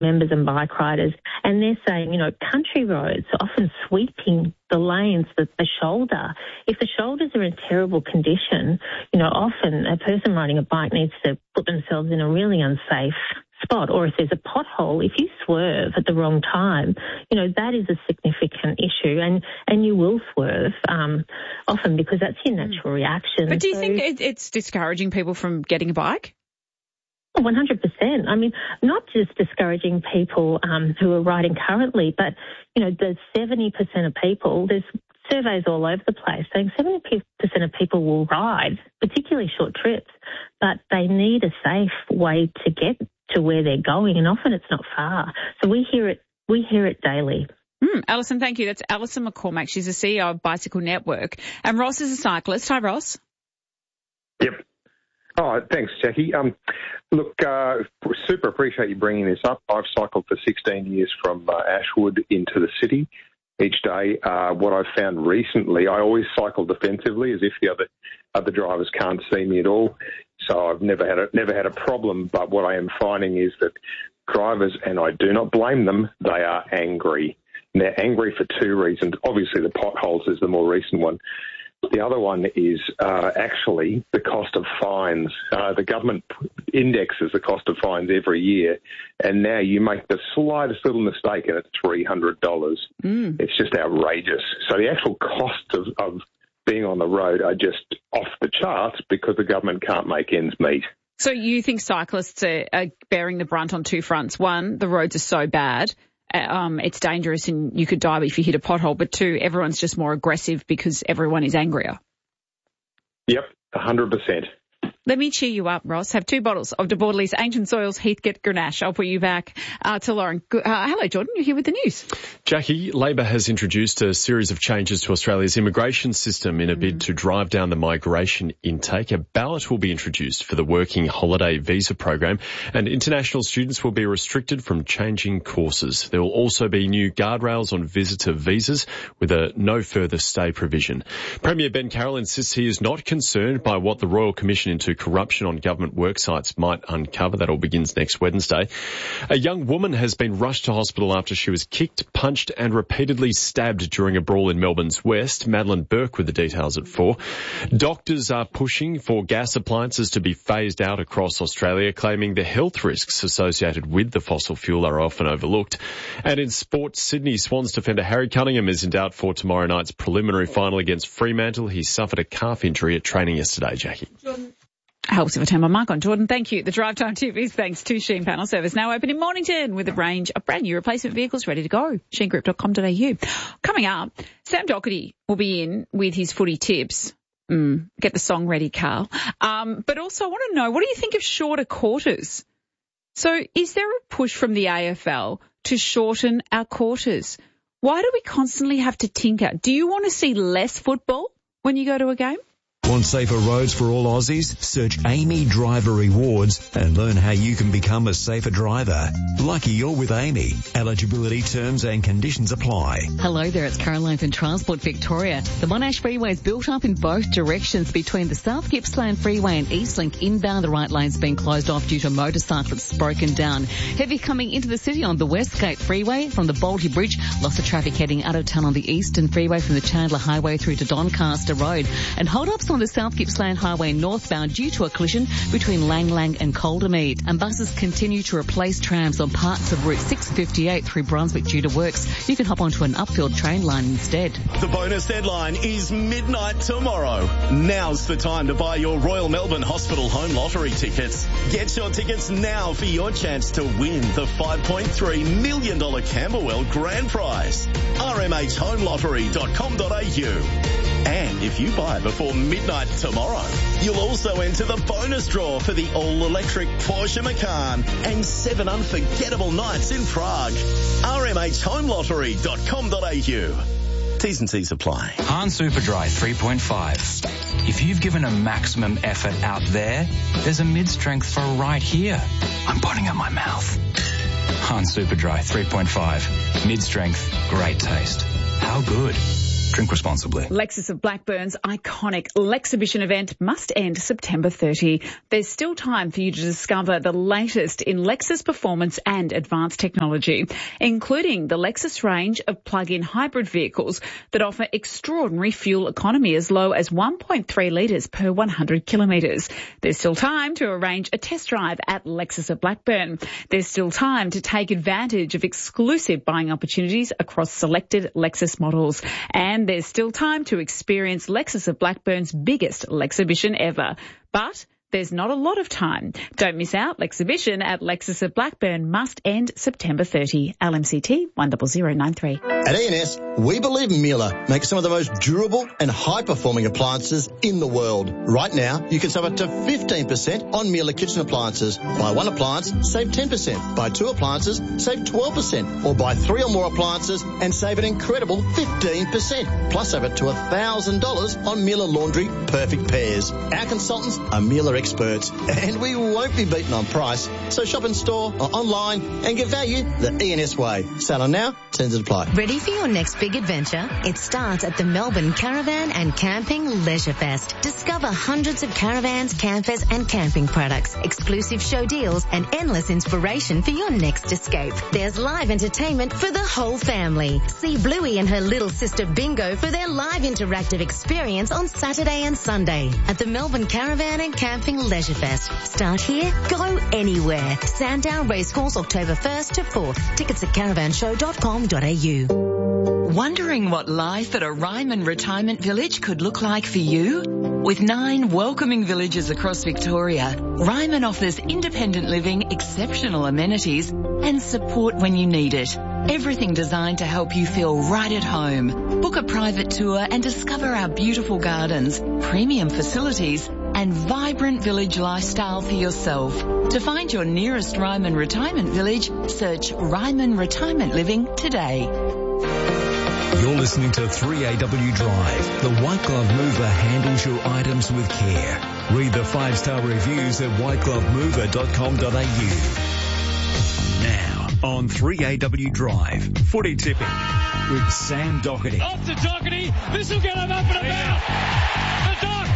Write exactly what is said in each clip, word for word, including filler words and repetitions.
members and bike riders, and they're saying, you know, country roads are often sweeping the lanes, the, the shoulder. If the shoulders are in terrible condition, you know, often a person riding a bike needs to put themselves in a really unsafe spot. Or if there's a pothole, if you swerve at the wrong time, you know, that is a significant issue, and, and you will swerve um, often because that's your natural reaction. But do you so, think it, it's discouraging people from getting a bike? one hundred percent. I mean, not just discouraging people um, who are riding currently, but, you know, the seventy percent of people, there's surveys all over the place saying seventy percent of people will ride, particularly short trips, but they need a safe way to get to where they're going, and often it's not far. So we hear it, we hear it daily. Mm, Alison, thank you. That's Alison McCormack. She's the C E O of Bicycle Network. And Ross is a cyclist. Hi, Ross. Yep. Oh, thanks, Jackie. Um, look, uh, super appreciate you bringing this up. I've cycled for sixteen years from uh, Ashwood into the city each day. Uh, what I've found recently, I always cycle defensively as if the other other drivers can't see me at all. So I've never had a, never had a problem. But what I am finding is that drivers, and I do not blame them, they are angry. And they're angry for two reasons. Obviously, the potholes is the more recent one. The other one is uh, actually the cost of fines. Uh, the government indexes the cost of fines every year, and now you make the slightest little mistake and it's three hundred dollars. Mm. It's just outrageous. So the actual cost of, of being on the road are just off the charts because the government can't make ends meet. So you think cyclists are, are bearing the brunt on two fronts. One, the roads are so bad. Um, it's dangerous and you could die if you hit a pothole. But two, everyone's just more aggressive because everyone is angrier. Yep, one hundred percent. Let me cheer you up, Ross. Have two bottles of De Bordelais Ancient Soils Heathcote Grenache. I'll put you back uh, to Lauren. Uh, hello, Jordan. You're here with the news. Jackie, Labor has introduced a series of changes to Australia's immigration system in a mm. bid to drive down the migration intake. A ballot will be introduced for the Working Holiday Visa program, and international students will be restricted from changing courses. There will also be new guardrails on visitor visas with a no further stay provision. Premier Ben Carroll insists he is not concerned by what the Royal Commission into corruption on government work sites might uncover. That all begins next Wednesday. A young woman has been rushed to hospital after she was kicked, punched and repeatedly stabbed during a brawl in Melbourne's West. Madeline Burke with the details at four. Doctors are pushing for gas appliances to be phased out across Australia, claiming the health risks associated with the fossil fuel are often overlooked. And in sport, Sydney Swans defender Harry Cunningham is in doubt for tomorrow night's preliminary final against Fremantle. He suffered a calf injury at training yesterday, Jackie. Jordan. Helps if I turn my mic on. Jordan, thank you. The Drive Time tip is thanks to Sheen Panel Service, now open in Mornington with a range of brand new replacement vehicles ready to go. sheen group dot com dot a u. Coming up, Sam Doherty will be in with his footy tips. Mm, get the song ready, Carl. Um, but also I want to know, what do you think of shorter quarters? So is there a push from the A F L to shorten our quarters? Why do we constantly have to tinker? Do you want to see less football when you go to a game? Want safer roads for all Aussies? Search Amy Driver Rewards and learn how you can become a safer driver. Lucky you're with Amy. Eligibility terms and conditions apply. Hello there, it's Caroline from Transport Victoria. The Monash Freeway is built up in both directions between the South Gippsland Freeway and Eastlink. Inbound, the right lane's been closed off due to motorcyclists broken down. Heavy coming into the city on the Westgate Freeway from the Baldy Bridge. Lots of traffic heading out of town on the Eastern Freeway from the Chandler Highway through to Doncaster Road. And hold-ups on the South Gippsland Highway northbound due to a collision between Lang Lang and Caldermead. And buses continue to replace trams on parts of Route six fifty-eight through Brunswick due to works. You can hop onto an upfield train line instead. The bonus deadline is midnight tomorrow. Now's the time to buy your Royal Melbourne Hospital Home Lottery tickets. Get your tickets now for your chance to win the five point three million dollars Camberwell Grand Prize. r m h home lottery dot com dot a u. And if you buy before midnight tomorrow, you'll also enter the bonus draw for the all-electric Porsche Macan and seven unforgettable nights in Prague. r m h home lottery dot com dot a u. T's and C's apply. Hahn Superdry three point five. If you've given a maximum effort out there, there's a mid-strength for right here. I'm putting it in my mouth. Hahn Superdry three point five. Mid-strength, great taste. How good? Drink responsibly. Lexus of Blackburn's iconic Lexibition event must end September thirtieth. There's still time for you to discover the latest in Lexus performance and advanced technology, including the Lexus range of plug-in hybrid vehicles that offer extraordinary fuel economy as low as one point three litres per one hundred kilometres. There's still time to arrange a test drive at Lexus of Blackburn. There's still time to take advantage of exclusive buying opportunities across selected Lexus models. And there's still time to experience Lexus of Blackburn's biggest Lexibition ever. But there's not a lot of time. Don't miss out. Lexibition at Lexus of Blackburn must end September thirtieth. L M C T one zero zero nine three. At E N S, we believe Miele makes some of the most durable and high-performing appliances in the world. Right now, you can save up to fifteen percent on Miele kitchen appliances. Buy one appliance, save ten percent. Buy two appliances, save twelve percent. Or buy three or more appliances and save an incredible fifteen percent. Plus, save up to one thousand dollars on Miele Laundry Perfect Pairs. Our consultants are Miele experts, and we won't be beaten on price. So shop in store or online and get value the E N S way. Sale on now, terms apply. Ready for your next big adventure? It starts at the Melbourne Caravan and Camping Leisure Fest. Discover hundreds of caravans, campers and camping products, exclusive show deals and endless inspiration for your next escape. There's live entertainment for the whole family. See Bluey and her little sister Bingo for their live interactive experience on Saturday and Sunday at the Melbourne Caravan and Camping Leisure Fest. Start here, go anywhere. Sandown Racecourse, October first to fourth. Tickets at caravan show dot com dot a u. Wondering what life at a Ryman retirement village could look like for you? With nine welcoming villages across Victoria, Ryman offers independent living, exceptional amenities and support when you need it. Everything designed to help you feel right at home. Book a private tour and discover our beautiful gardens, premium facilities and vibrant village lifestyle for yourself. To find your nearest Ryman retirement village, search Ryman Retirement Living today. You're listening to three A W Drive. The White Glove Mover handles your items with care. Read the five-star reviews at white glove mover dot com dot a u. Now on three A W Drive, footy tipping with Sam Doherty. Off to Doherty. This will get him up and about. The Doc.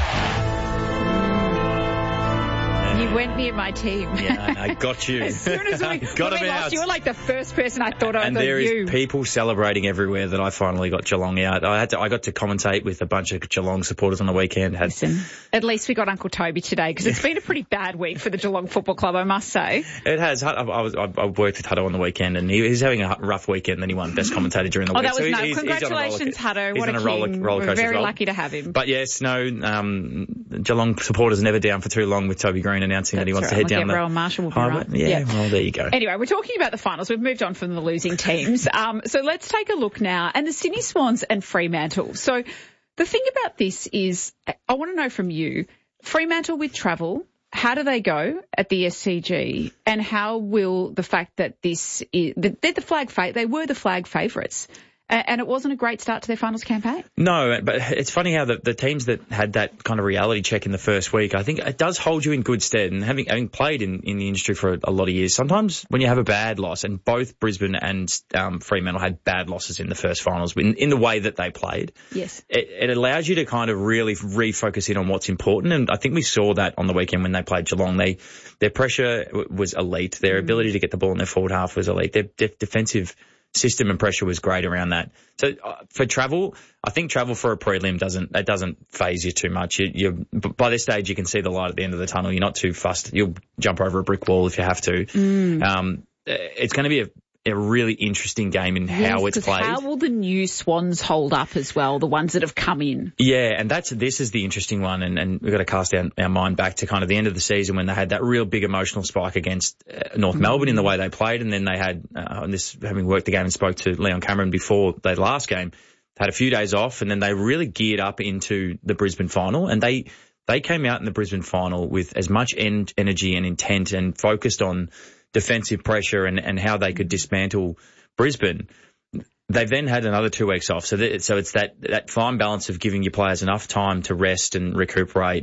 You went near my team. Yeah, I got you. As soon as we got when him we out. lost, you were like the first person I thought of. And there is people celebrating everywhere that I finally got Geelong out. I had to. I got to commentate with a bunch of Geelong supporters on the weekend. Had, Listen, at least we got Uncle Toby today because it's been a pretty bad week for the Geelong Football Club, I must say. It has. I, I, was, I worked with Hutto on the weekend, and he, he's having a rough weekend. Then he won Best Commentator during the oh, week. that was so no. he's, Congratulations, he's Hutto. He's what on a a roller, king. roller coaster. We're very well. lucky to have him. But yes, no. Um, Geelong supporters never down for too long with Toby Green announcing That's that he wants right. to head we'll down get the Rowan Marshall will be highway. right. Yeah, yeah. Well, there you go. Anyway, we're talking about the finals. We've moved on from the losing teams. Um, so let's take a look now. And the Sydney Swans and Fremantle. So the thing about this is, I want to know from you, Fremantle with travel, how do they go at the S C G? And how will the fact that this is, they're the flag, they were the flag favourites. And it wasn't a great start to their finals campaign. No, but it's funny how the, the teams that had that kind of reality check in the first week, I think it does hold you in good stead. And having having played in, in the industry for a lot of years, sometimes when you have a bad loss, and both Brisbane and um, Fremantle had bad losses in the first finals in, in the way that they played. Yes. It, it allows you to kind of really refocus in on what's important. And I think we saw that on the weekend when they played Geelong. They, their pressure was elite. Their mm. ability to get the ball in their forward half was elite. Their def- defensive system and pressure was great around that. So uh, for travel, I think travel for a prelim doesn't that doesn't phase you too much. You, you by this stage you can see the light at the end of the tunnel. You're not too fussed. You'll jump over a brick wall if you have to. Mm. Um, it's going to be a, a really interesting game in yes, how it's played. How will the new Swans hold up as well? The ones that have come in. Yeah, and that's this is the interesting one, and, and we've got to cast our, our mind back to kind of the end of the season when they had that real big emotional spike against uh, North mm. Melbourne in the way they played, and then they had uh, and this having worked the game and spoke to Leon Cameron before the last game, had a few days off, and then they really geared up into the Brisbane final, and they they came out in the Brisbane final with as much en- energy and intent and focused on defensive pressure and, and how they could dismantle Brisbane. They've then had another two weeks off. So that, so it's that, that fine balance of giving your players enough time to rest and recuperate,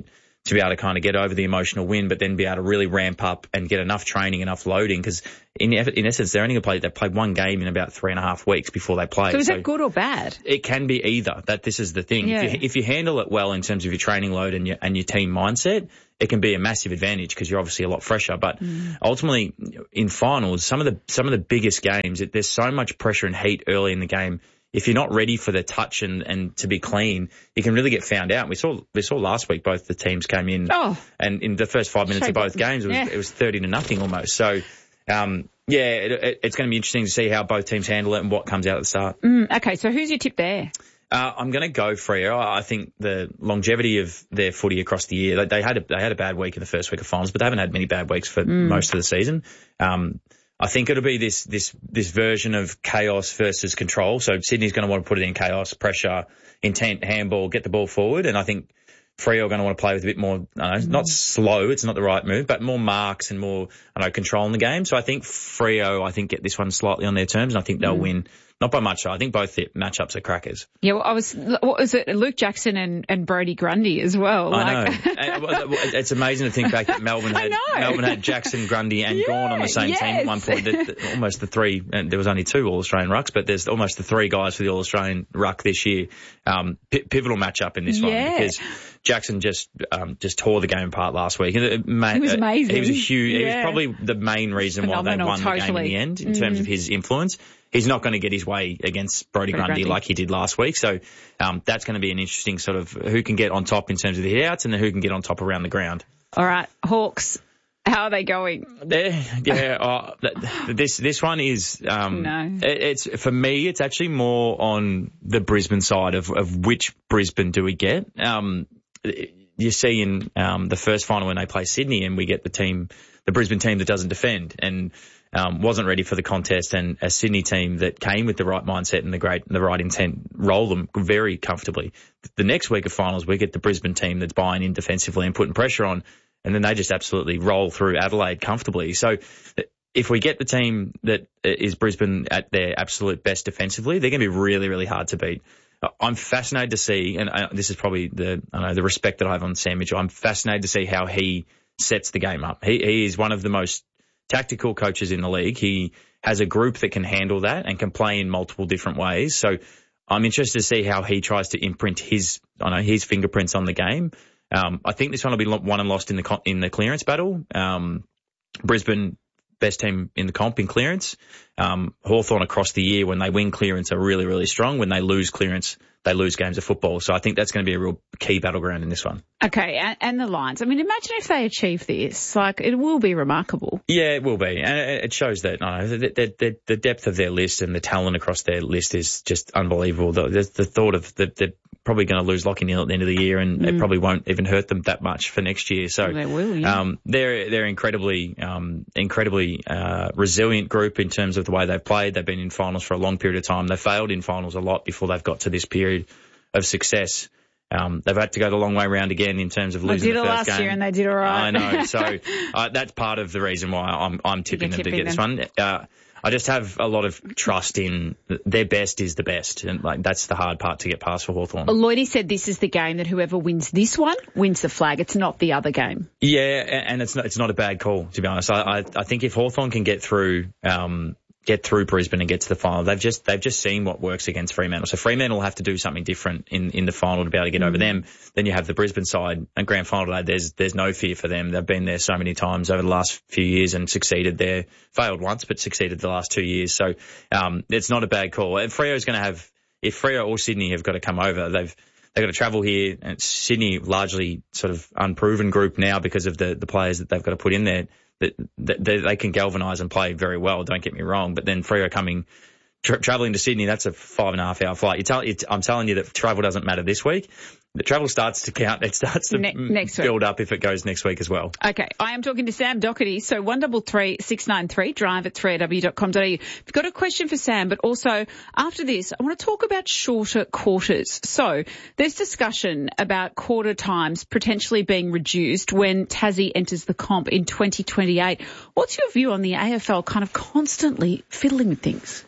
to be able to kind of get over the emotional win, but then be able to really ramp up and get enough training, enough loading. Because in, in essence, they're only going to play, they played one game in about three and a half weeks before they play. So is so that good or bad? It can be either. That this is the thing. Yeah. If, you, if you handle it well in terms of your training load and your, and your team mindset, it can be a massive advantage because you're obviously a lot fresher. But mm. ultimately, in finals, some of the some of the biggest games, it, there's so much pressure and heat early in the game. If you're not ready for the touch and, and to be clean, you can really get found out. We saw we saw last week both the teams came in, oh. and in the first five minutes of both games, it was, yeah. it was thirty to nothing almost. So, um, yeah, it, it, it's going to be interesting to see how both teams handle it and what comes out at the start. Mm, okay, so who's your tip there? Uh, I'm going to go Freo. I think the longevity of their footy across the year, they, they had a, they had a bad week in the first week of finals, but they haven't had many bad weeks for mm. most of the season. Um, I think it'll be this this this version of chaos versus control. So Sydney's going to want to put it in chaos, pressure, intent, handball, get the ball forward. And I think Freo are going to want to play with a bit more, I don't know, not slow, it's not the right move, but more marks and more, I don't know, control in the game. So I think Freo, I think, get this one slightly on their terms, and I think they'll mm. win. Not by much, though. I think both the matchups are crackers. Yeah, well, I was, what was it, Luke Jackson and, and Brody Grundy as well. I like. know. It's amazing to think back that Melbourne had, Melbourne had Jackson, Grundy and yeah, Gawn on the same yes. team at one point. The, the, almost the three, and there was only two All-Australian rucks, but there's almost the three guys for the All-Australian ruck this year. Um, p- pivotal matchup in this yeah. one because Jackson just um, just tore the game apart last week. It, ma- he was amazing. He was a huge. Yeah. He was probably the main reason Phenomenal, why they won totally. the game in the end in mm. terms of his influence. He's not going to get his way against Brody, Brody Grundy, Grundy like he did last week. So um, that's going to be an interesting sort of who can get on top in terms of the hit-outs and then who can get on top around the ground. All right, Hawks, how are they going? They're, yeah, oh, this this one is um, no. it, it's for me. It's actually more on the Brisbane side of, of which Brisbane do we get. Um, you see in um, the first final when they play Sydney, and we get the team, the Brisbane team that doesn't defend and. Um, wasn't ready for the contest, and a Sydney team that came with the right mindset and the great, the right intent rolled them very comfortably. The next week of finals, we get the Brisbane team that's buying in defensively and putting pressure on, and then they just absolutely roll through Adelaide comfortably. So if we get the team that is Brisbane at their absolute best defensively, they're going to be really, really hard to beat. I'm fascinated to see, and I, this is probably the, I don't know, the respect that I have on Sam Mitchell. I'm fascinated to see how he sets the game up. He, he is one of the most tactical coaches in the league. He has a group that can handle that and can play in multiple different ways. So I'm interested to see how he tries to imprint his, I know, his fingerprints on the game. Um, I think this one will be won and lost in the in the clearance battle. Um, Brisbane, best team in the comp in clearance. Um, Hawthorn across the year, when they win clearance, are really, really strong. When they lose clearance, they lose games of football. So I think that's going to be a real key battleground in this one. Okay, and, and the Lions. I mean, imagine if they achieve this. Like, it will be remarkable. Yeah, it will be. And it shows that, I know, the, the, the depth of their list and the talent across their list is just unbelievable. The, the, the thought of that they're probably going to lose Lachie Neale at the end of the year, and mm. it probably won't even hurt them that much for next year. So well, they will, yeah. um, they're, they're incredibly, um, incredibly uh, resilient group in terms of the way they've played. They've been in finals for a long period of time. They failed in finals a lot before they've got to this period of success. Um, they've had to go the long way round again in terms of losing the first game. They did it last game. year and they did all right. I know. So uh, that's part of the reason why I'm, I'm tipping them to get them. this one. Uh, I just have a lot of trust in their best is the best. And like that's the hard part to get past for Hawthorn. Lloydie said this is the game that whoever wins this one wins the flag. It's not the other game. Yeah, and it's not, it's not a bad call, to be honest. I, I, I think if Hawthorn can get through, um, get through Brisbane and get to the final. They've just they've just seen what works against Fremantle. So Fremantle will have to do something different in, in the final to be able to get mm. over them. Then you have the Brisbane side and grand final day. There's there's no fear for them. They've been there so many times over the last few years and succeeded there. Failed once, but succeeded the last two years. So um, it's not a bad call. And Freo's going to have, if Freo or Sydney have got to come over, they've they've got to travel here. And Sydney largely sort of unproven group now because of the the players that they've got to put in there. That, that they can galvanise and play very well, don't get me wrong. But then Freo coming, tra- travelling to Sydney, that's a five and a half hour flight. You tell, it's, I'm telling you that travel doesn't matter this week. The travel starts to count. It starts to ne- next build week. up if it goes next week as well. Okay. I am talking to Sam Doherty. So one double three six nine three, drive at three a w dot com dot a u. If you've got a question for Sam, but also after this, I want to talk about shorter quarters. So there's discussion about quarter times potentially being reduced when Tassie enters the comp in twenty twenty-eight. What's your view on the A F L kind of constantly fiddling with things?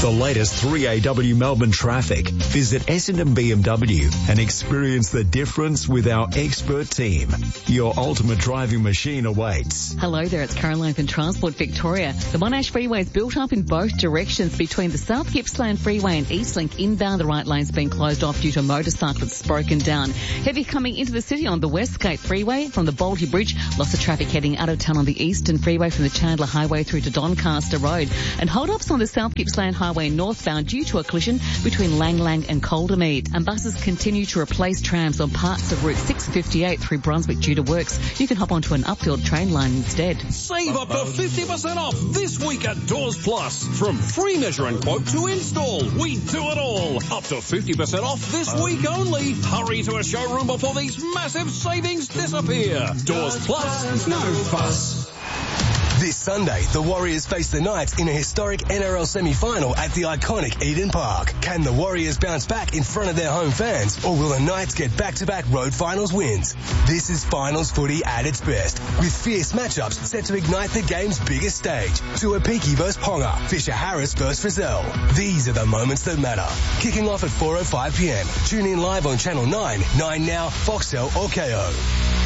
the latest three A W Melbourne traffic. Visit Essendon B M W and experience the difference with our expert team. Your ultimate driving machine awaits. Hello there, it's Caroline from Transport Victoria. The Monash Freeway is built up in both directions between the South Gippsland Freeway and Eastlink. Inbound, the right lane's been closed off due to a motorcycle that's broken down. Heavy coming into the city on the Westgate Freeway from the Baldy Bridge. Lots of traffic heading out of town on the Eastern Freeway from the Chandler Highway through to Doncaster Road. And hold-ups on the South Gippsland Highway northbound due to a collision between Lang Lang and Caldermead. And buses continue to replace trams on parts of Route six fifty-eight through Brunswick due to works. You can hop onto an upfield train line instead. Save up to fifty percent off this week at Doors Plus. From free measure and quote to install, we do it all. Up to fifty percent off this week only. Hurry to a showroom before these massive savings disappear. Doors Plus, no fuss. This Sunday, the Warriors face the Knights in a historic N R L semi-final at the iconic Eden Park. Can the Warriors bounce back in front of their home fans, or will the Knights get back-to-back road finals wins? This is finals footy at its best, with fierce matchups set to ignite the game's biggest stage. Tuapiki versus Ponga, Fisher-Harris versus Frizzell. These are the moments that matter. Kicking off at four oh five p.m. Tune in live on Channel nine, nine Now, Foxtel or K O.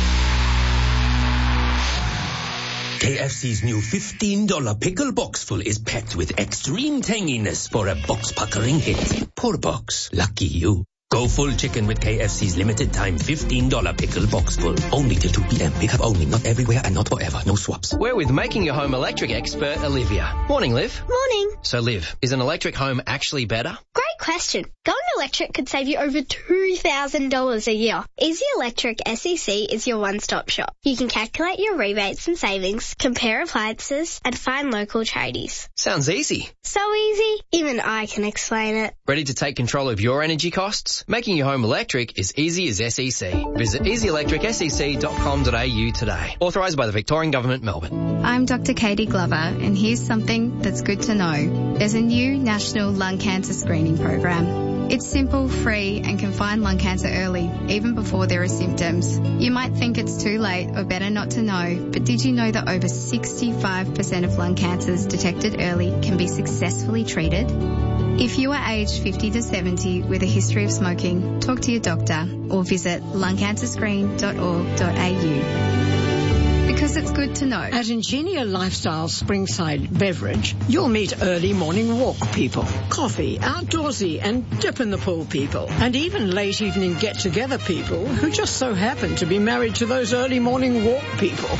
K F C's new fifteen dollars pickle box full is packed with extreme tanginess for a box-puckering hit. Poor box. Lucky you. Go full chicken with K F C's limited time fifteen dollars pickle box full. Only till two p.m. Pick up only. Not everywhere and not forever. No swaps. We're with Making Your Home Electric expert Olivia. Morning, Liv. Morning. So, Liv, is an electric home actually better? Great question. Going electric could save you over two thousand dollars a year. Easy Electric S E C is your one-stop shop. You can calculate your rebates and savings, compare appliances, and find local tradies. Sounds easy. So easy, even I can explain it. Ready to take control of your energy costs? Making your home electric is easy as S E C. Visit easy electric s e c dot com dot a u today. Authorised by the Victorian Government, Melbourne. I'm Doctor Katie Glover, and here's something that's good to know. There's a new national lung cancer screening program. It's simple, free, and can find lung cancer early, even before there are symptoms. You might think it's too late or better not to know, but did you know that over sixty-five percent of lung cancers detected early can be successfully treated? If you are aged fifty to seventy with a history of smoking, talk to your doctor or visit lung cancer screen dot org dot a u. Because it's good to know. At Ingenia Lifestyle Springside Beverage, you'll meet early morning walk people, coffee, outdoorsy and dip in the pool people, and even late evening get-together people who just so happen to be married to those early morning walk people.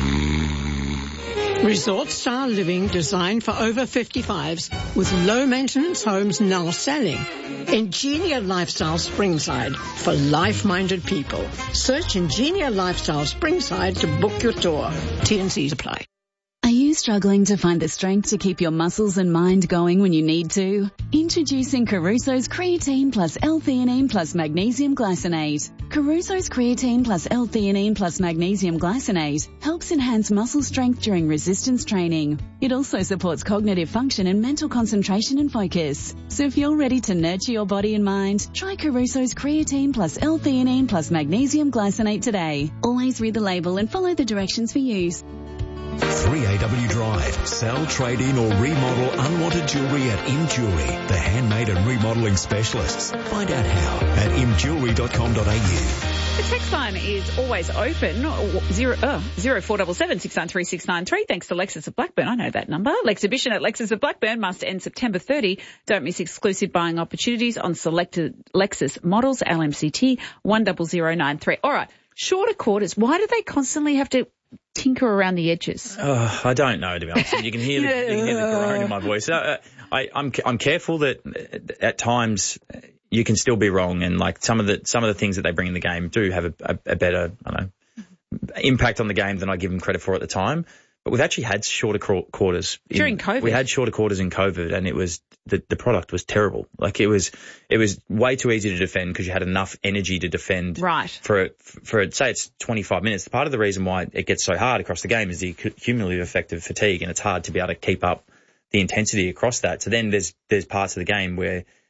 Resort-style living designed for over fifty-fives with low-maintenance homes now selling. Ingenia Lifestyle Springside for life-minded people. Search Ingenia Lifestyle Springside to book your tour. T and C's apply. Are you struggling to find the strength to keep your muscles and mind going when you need to? Introducing Caruso's Creatine plus L-theanine plus Magnesium Glycinate. Caruso's Creatine plus L-theanine plus Magnesium Glycinate helps enhance muscle strength during resistance training. It also supports cognitive function and mental concentration and focus. So if you're ready to nurture your body and mind, try Caruso's Creatine plus L-theanine plus Magnesium Glycinate today. Always read the label and follow the directions for use. three A W Drive. Sell, trade in or remodel unwanted jewellery at Im Jewellery, the handmade and remodelling specialists. Find out how at im jewellery dot com dot a u. The text line is always open, zero, uh, zero four seven seven, six nine three, six nine three. Thanks to Lexus of Blackburn. I know that number. Exhibition at Lexus of Blackburn must end September thirtieth. Don't miss exclusive buying opportunities on selected Lexus models, L M C T one zero zero nine three. All right, shorter quarters. Why do they constantly have to tinker around the edges? Uh, I don't know, to be honest. You can hear the, you can hear the groan in my voice. Uh, I, I'm I'm careful that at times you can still be wrong, and like some of the some of the things that they bring in the game do have a, a, a better I don't know impact on the game than I give them credit for at the time. But we've actually had shorter quarters in, during COVID. We had shorter quarters in COVID, and it was the the product was terrible. Like it was it was way too easy to defend because you had enough energy to defend. Right. For for say it's twenty-five minutes. Part of the reason why it gets so hard across the game is the cumulative effect of fatigue, and it's hard to be able to keep up the intensity across that. So then there's there's parts of the game where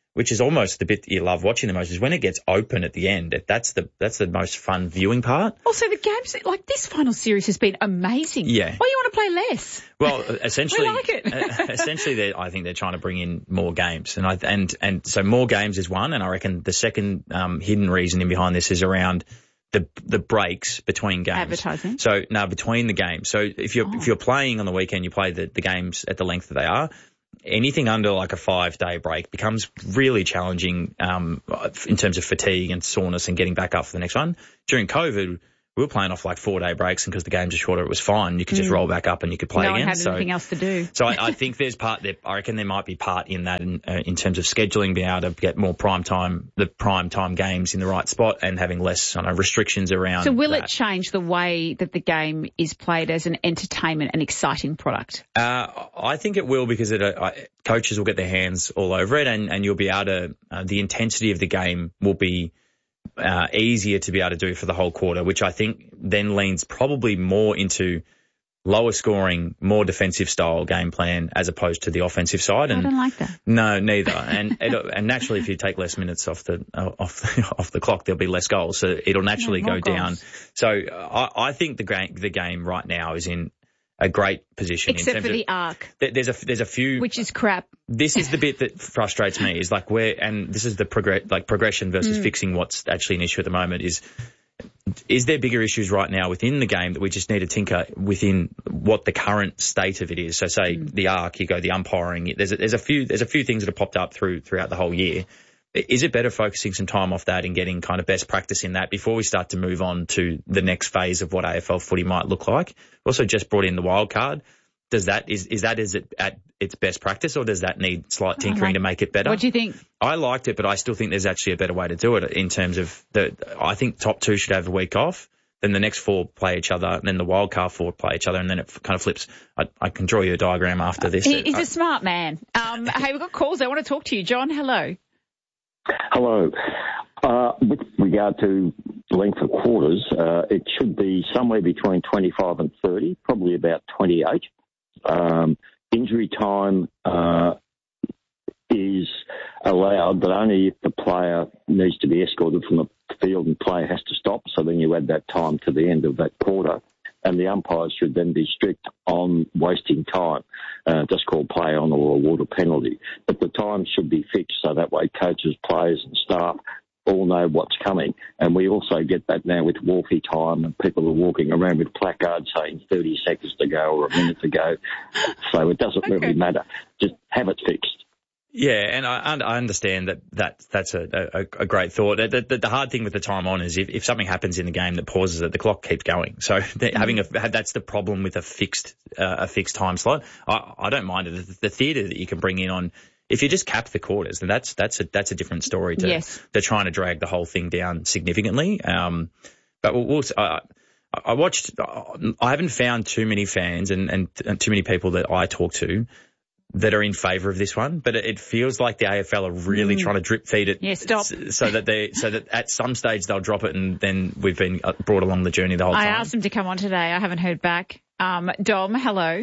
which is almost the bit that you love watching the most, is when it gets open at the end. That's the that's the most fun viewing part. Also, the games, like this final series has been amazing. Yeah. Why you want to play less? Well, essentially, I like it. essentially, they're, I think they're trying to bring in more games, and I and and so more games is one, and I reckon the second um, hidden reasoning behind this is around the the breaks between games. Advertising. So no, between the games. So if you're Oh. if you're playing on the weekend, you play the, the games at the length that they are. Anything under like a five day break becomes really challenging um, in terms of fatigue and soreness and getting back up for the next one. During COVID, we were playing off like four day breaks, and because the games are shorter, it was fine. You could just Mm. roll back up and you could play no again. one had so, anything else to do. so I, I think there's part there. I reckon there might be part in that in, uh, in terms of scheduling, being able to get more prime time, the prime time games in the right spot, and having less I don't know, restrictions around. So will that. it change the way that the game is played as an entertainment and exciting product? Uh, I think it will, because it, uh, coaches will get their hands all over it, and, and you'll be able to, uh, the intensity of the game will be uh, easier to be able to do for the whole quarter, which I think then leans probably more into lower scoring, more defensive style game plan as opposed to the offensive side. And I don't like that. No, neither. And it, and naturally, if you take less minutes off the uh, off the, off the clock, there'll be less goals, so it'll naturally Yeah, go more goals. down. So uh, I, I think the game the game right now is in a great position. Except in for terms the of, arc, there- There's a there's a few. which is crap. This is the bit that frustrates me, is like where, and this is the progress, like progression versus Mm. fixing what's actually an issue at the moment is, is there bigger issues right now within the game that we just need to tinker within what the current state of it is? So say Mm. the arc, you go the umpiring, there's a, there's a few, there's a few things that have popped up through, throughout the whole year. Is it better focusing some time off that and getting kind of best practice in that before we start to move on to the next phase of what A F L footy might look like? Also just brought in the wild card. Does that, is, is that, is it at its best practice, or does that need slight tinkering to make it better? What do you think? I liked it, but I still think there's actually a better way to do it in terms of the, I think top two should have a week off, then the next four play each other, and then the wild card four play each other, and then it kind of flips. I, I can draw you a diagram after this. He, he's a smart man. Um, hey, we've got calls. I want to talk to you. John, hello. Hello. Uh, with regard to length of quarters, uh, it should be somewhere between twenty-five and thirty, probably about twenty-eight. Um, injury time uh, is allowed, but only if the player needs to be escorted from the field and player has to stop. So then you add that time to the end of that quarter. And the umpires should then be strict on wasting time, uh, just called play on or award a penalty. But the time should be fixed so that way coaches, players and staff all know what's coming. And we also get that now with walkie time, and people are walking around with placards saying thirty seconds to go or a minute to go. So it doesn't Okay. really matter. Just have it fixed. Yeah, and I, I understand that, that that's a, a, a great thought. The, the, the hard thing with the time on is if, if something happens in the game that pauses it, the clock keeps going. So mm-hmm. having a, that's the problem with a fixed uh, a fixed time slot. I, I don't mind it. The, the theatre that you can bring in on, if you just cap the quarters, then that's that's a that's a different story. To, Yes. They're trying to drag the whole thing down significantly. Um, but we'll, we'll uh, I watched. I haven't found too many fans and, and, and too many people that I talk to that are in favour of this one, but it feels like the A F L are really Mm. trying to drip feed it. Yeah, stop. So that they, so that at some stage they'll drop it, and then we've been brought along the journey the whole I time. asked him to come on today. I haven't heard back. Um, Dom, hello.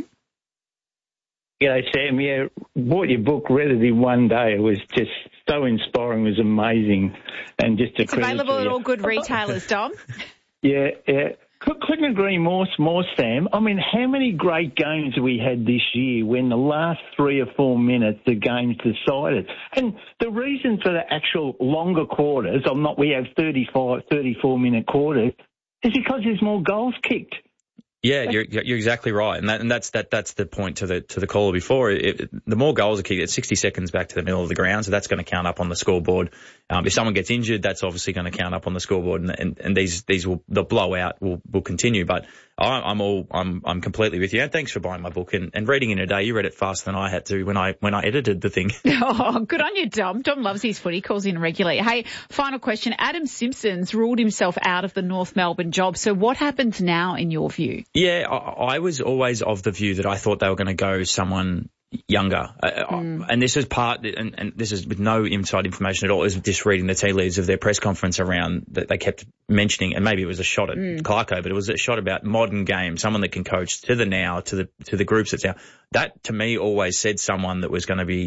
G'day, Sam. Yeah, bought your book, read it in one day. It was just so inspiring. It was amazing. And just a It's credit available to at you. all good retailers, Dom. Yeah, yeah. Cou- Couldn't agree more, more, Sam. I mean, how many great games have we had this year when the last three or four minutes the game's decided? And the reason for the actual longer quarters, I'm not, we have thirty-five, thirty-four minute quarters, is because there's more goals kicked. Yeah, you're you're exactly right, and that and that's that that's the point to the to the caller before. It, it, the more goals are kicked, it's sixty seconds back to the middle of the ground, so that's going to count up on the scoreboard. Um, if someone gets injured, that's obviously going to count up on the scoreboard, and and, and these these will the blowout will will continue. But I, I'm all I'm I'm completely with you, and thanks for buying my book and, and reading in a day. You read it faster than I had to when I when I edited the thing. Oh, good on you, Dom. Dom loves his footy, calls in regularly. Hey, final question. Adam Simpson's ruled himself out of the North Melbourne job. So what happens now in your view? Yeah, I, I was always of the view that I thought they were going to go someone younger. Uh, Mm. And this is part, and, and this is with no inside information at all, is just reading the tea leaves of their press conference around that they kept mentioning, and maybe it was a shot at Mm. Clarko, but it was a shot about modern game, someone that can coach to the now, to the to the groups that's now. That to me always said someone that was going to be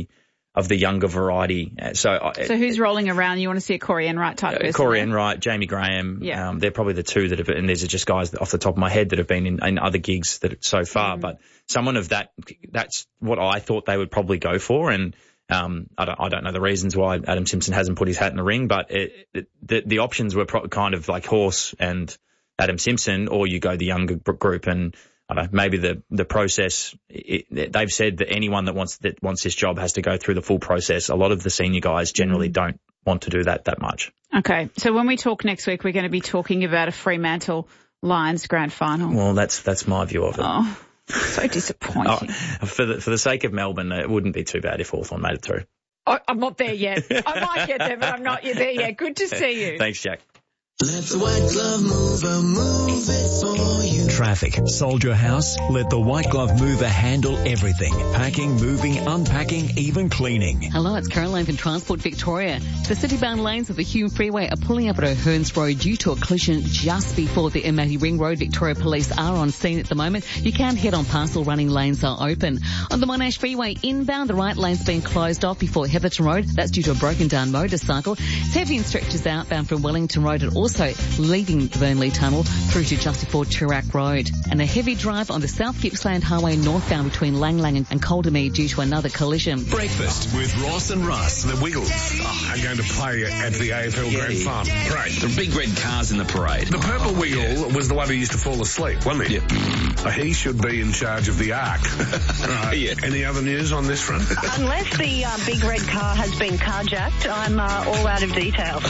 of the younger variety. So, so who's rolling around? You want to see a Corey Enright type person? Uh, Corey Enright, Jamie Graham. Yeah. Um, they're probably the two that have, and these are just guys off the top of my head that have been in, in other gigs that so far. Mm. But someone of that, that's what I thought they would probably go for. And um, I don't, I don't know the reasons why Adam Simpson hasn't put his hat in the ring, but it, it, the, the options were pro- kind of like Horse and Adam Simpson, or you go the younger group and. I don't know, maybe the, the process, it, they've said that anyone that wants that wants this job has to go through the full process. A lot of the senior guys generally don't want to do that that much. Okay. So when we talk next week, we're going to be talking about a Fremantle Lions grand final. Well, that's that's my view of it. Oh, so disappointing. oh, for the for the sake of Melbourne, it wouldn't be too bad if Hawthorn made it through. I, I'm not there yet. I might get there, but I'm not yet there yet. Good to see you. Thanks, Jack. Let the White Glove Mover move it for you. Traffic. Soldier House. Let the White Glove Mover handle everything. Packing, moving, unpacking, even cleaning. Hello, it's Caroline from Transport Victoria. The city-bound lanes of the Hume Freeway are pulling up at O'Hearns Road due to a collision just before the Imati Ring Road. Victoria Police are on scene at the moment. You can head on past, all running lanes are open. On the Monash Freeway inbound, the right lane's been closed off before Heatherton Road. That's due to a broken down motorcycle. It's heavy in stretches outbound from Wellington Road and also Also leaving the Burnley Tunnel through to just before Toorak Road. And a heavy drive on the South Gippsland Highway northbound between Lang Lang and Caldermead due to another collision. Breakfast with Ross and Russ. The Wiggles oh, are going to play at the A F L Grand Final. Great. The big red cars in the parade. The purple oh, Wiggle yeah. was the one who used to fall asleep, wasn't he? Yeah. He should be in charge of the Ark. Right. Yeah. Any other news on this front? Unless the uh, big red car has been carjacked, I'm uh, all out of details.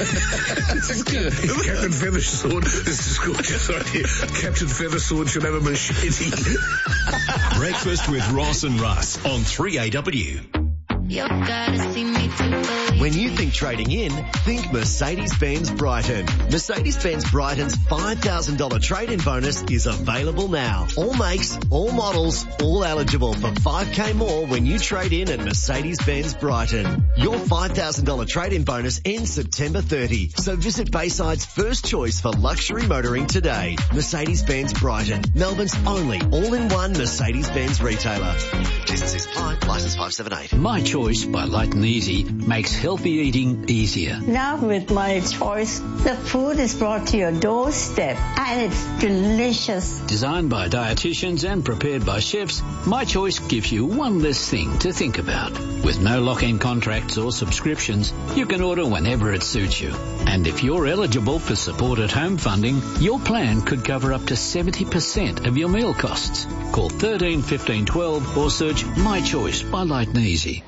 Captain Feathersword, this is gorgeous idea. Captain Feathersword should have a machete. Breakfast with Ross and Russ on three A W. You gotta see me too. When you think trading in, think Mercedes-Benz Brighton. Mercedes-Benz Brighton's five thousand dollars trade-in bonus is available now. All makes, all models, all eligible for five K more when you trade in at Mercedes-Benz Brighton. Your five thousand dollars trade-in bonus ends September thirtieth, so visit Bayside's first choice for luxury motoring today. Mercedes-Benz Brighton, Melbourne's only all-in-one Mercedes-Benz retailer. T's and C's apply, licence five seven eight. My Choice by Light and Easy makes healthy eating easier. Now with My Choice, the food is brought to your doorstep and it's delicious. Designed by dietitians and prepared by chefs, My Choice gives you one less thing to think about. With no lock-in contracts or subscriptions, you can order whenever it suits you. And if you're eligible for support at home funding, your plan could cover up to seventy percent of your meal costs. Call thirteen fifteen twelve or search My Choice by Light and Easy.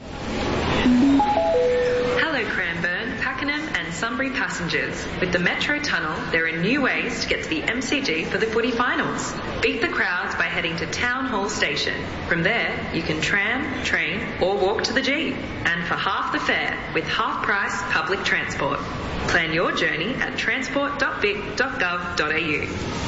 Hello Cranbourne, Pakenham and Sunbury passengers. With the Metro Tunnel, there are new ways to get to the M C G for the footy finals. Beat the crowds by heading to Town Hall Station. From there, you can tram, train or walk to the G. And for half the fare, with half-price public transport. Plan your journey at transport dot vic dot gov dot a u.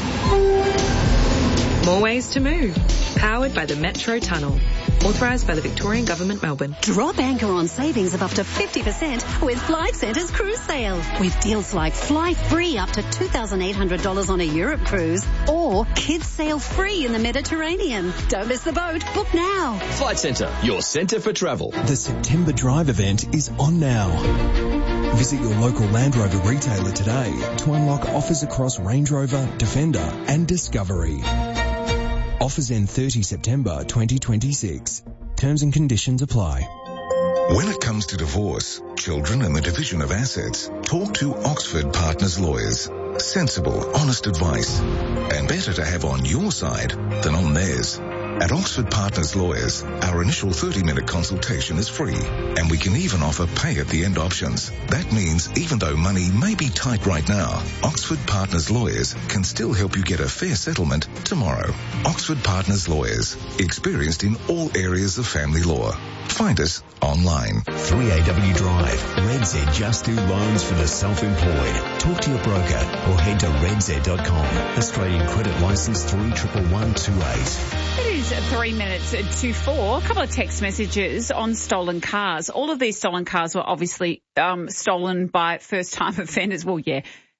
More ways to move. Powered by the Metro Tunnel. Authorised by the Victorian Government, Melbourne. Drop anchor on savings of up to fifty percent with Flight Centre's cruise sale. With deals like fly free up to two thousand eight hundred dollars on a Europe cruise or kids sail free in the Mediterranean. Don't miss the boat. Book now. Flight Centre, your centre for travel. The September Drive event is on now. Visit your local Land Rover retailer today to unlock offers across Range Rover, Defender and Discovery. Offers end thirtieth September twenty twenty-six. Terms and conditions apply. When it comes to divorce, children and the division of assets, talk to Oxford Partners Lawyers. Sensible, honest advice. And better to have on your side than on theirs. At Oxford Partners Lawyers, our initial thirty minute consultation is free, and we can even offer pay-at-the-end options. That means even though money may be tight right now, Oxford Partners Lawyers can still help you get a fair settlement tomorrow. Oxford Partners Lawyers, experienced in all areas of family law. Find us online. three A W Drive. Red Z just do loans for the self-employed. Talk to your broker or head to red z dot com. Australian credit license three one one two eight. It is three minutes to four. A couple of text messages on stolen cars. All of these stolen cars were obviously um, stolen by first-time offenders. Well, yeah,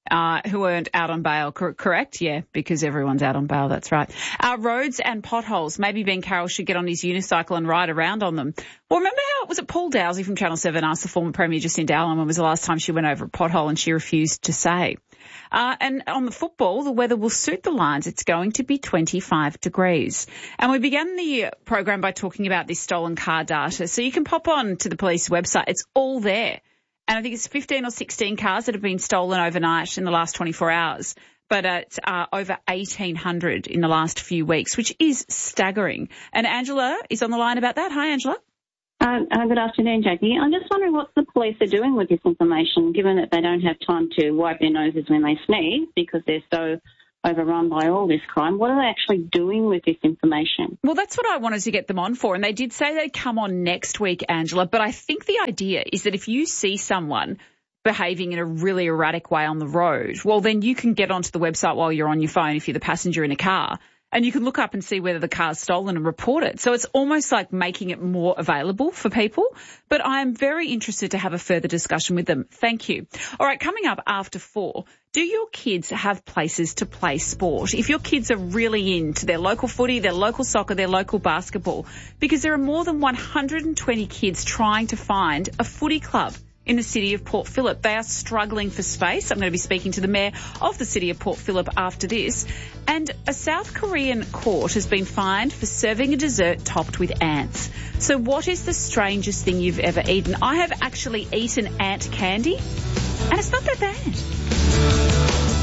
Uh, who weren't out on bail, cor- correct? Yeah, because everyone's out on bail, that's right. Uh, roads and potholes. Maybe Ben Carroll should get on his unicycle and ride around on them. Well, remember how it was it Paul Dowsey from Channel seven asked the former Premier Jacinta Allen when was the last time she went over a pothole and she refused to say. Uh, and on the football, the weather will suit the Lions. It's going to be twenty-five degrees. And we began the program by talking about this stolen car data. So you can pop on to the police website. It's all there. And I think it's fifteen or sixteen cars that have been stolen overnight in the last twenty-four hours. But uh, it's uh, over eighteen hundred in the last few weeks, which is staggering. And Angela is on the line about that. Hi, Angela. Uh, uh, good afternoon, Jackie. I'm just wondering what the police are doing with this information, given that they don't have time to wipe their noses when they sneeze because they're so overrun by all this crime. What are they actually doing with this information? Well, that's what I wanted to get them on for. And they did say they'd come on next week, Angela. But I think the idea is that if you see someone behaving in a really erratic way on the road, well, then you can get onto the website while you're on your phone if you're the passenger in a car. And you can look up and see whether the car's stolen and report it. So it's almost like making it more available for people. But I am very interested to have a further discussion with them. Thank you. All right, coming up after four, do your kids have places to play sport? If your kids are really into their local footy, their local soccer, their local basketball, because there are more than one hundred twenty kids trying to find a footy club in the city of Port Phillip. They are struggling for space. I'm going to be speaking to the mayor of the city of Port Phillip after this. And a South Korean court has been fined for serving a dessert topped with ants. So what is the strangest thing you've ever eaten? I have actually eaten ant candy, and it's not that bad.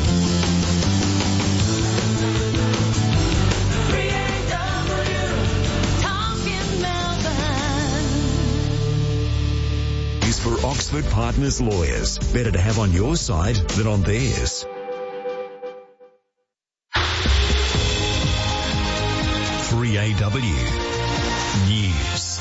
For Oxford Partners Lawyers. Better to have on your side than on theirs. three A W News.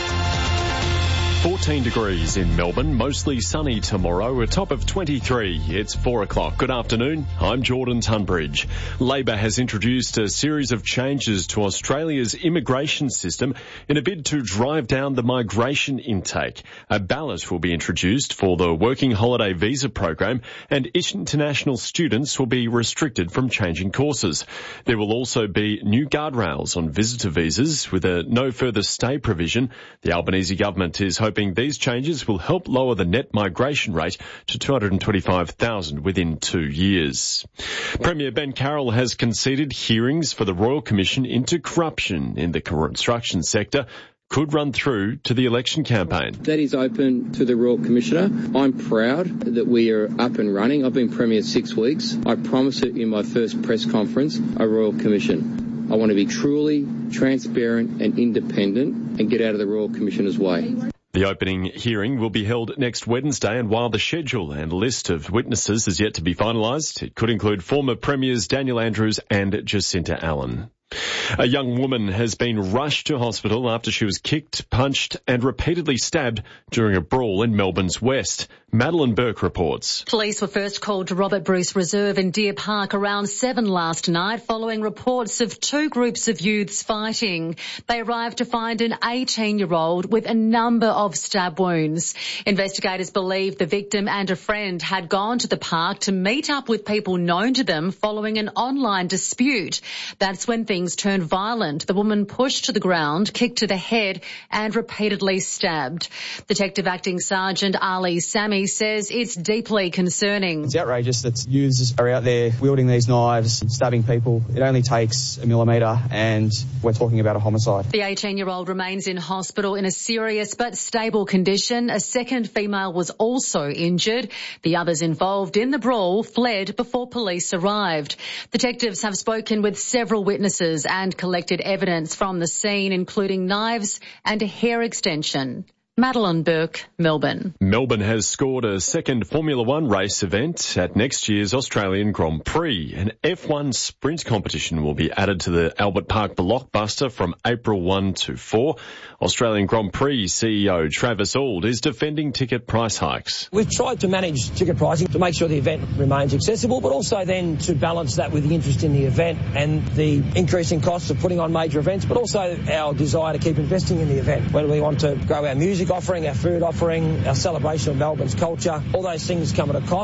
fourteen degrees in Melbourne, mostly sunny tomorrow, a top of twenty-three. It's four o'clock. Good afternoon. I'm Jordan Tunbridge. Labor has introduced a series of changes to Australia's immigration system in a bid to drive down the migration intake. A ballot will be introduced for the working holiday visa program, and international students will be restricted from changing courses. There will also be new guardrails on visitor visas with a no further stay provision. The Albanese government is hoping these changes will help lower the net migration rate to two hundred twenty-five thousand within two years. Premier Ben Carroll has conceded hearings for the Royal Commission into corruption in the construction sector could run through to the election campaign. That is open to the Royal Commissioner. I'm proud that we are up and running. I've been Premier six weeks. I promised it in my first press conference, a Royal Commission. I want to be truly transparent and independent and get out of the Royal Commissioner's way. The opening hearing will be held next Wednesday, and while the schedule and list of witnesses is yet to be finalised, it could include former Premiers Daniel Andrews and Jacinta Allen. A young woman has been rushed to hospital after she was kicked, punched and repeatedly stabbed during a brawl in Melbourne's West. Madeline Burke reports. Police were first called to Robert Bruce Reserve in Deer Park around seven last night following reports of two groups of youths fighting. They arrived to find an eighteen-year-old with a number of stab wounds. Investigators believe the victim and a friend had gone to the park to meet up with people known to them following an online dispute. That's when things turned violent. The woman pushed to the ground, kicked to the head and repeatedly stabbed. Detective Acting Sergeant Ali Sami says it's deeply concerning. It's outrageous that youths are out there wielding these knives, stabbing people. It only takes a millimetre and we're talking about a homicide. The eighteen-year-old remains in hospital in a serious but stable condition. A second female was also injured. The others involved in the brawl fled before police arrived. Detectives have spoken with several witnesses and collected evidence from the scene, including knives and a hair extension. Madeline Burke, Melbourne. Melbourne has scored a second Formula One race event at next year's Australian Grand Prix. An F one sprint competition will be added to the Albert Park blockbuster from April first to fourth. Australian Grand Prix C E O Travis Auld is defending ticket price hikes. We've tried to manage ticket pricing to make sure the event remains accessible, but also then to balance that with the interest in the event and the increasing costs of putting on major events, but also our desire to keep investing in the event. Whether we want to grow our music offering, our food offering, our celebration of Melbourne's culture, all those things come at a cost.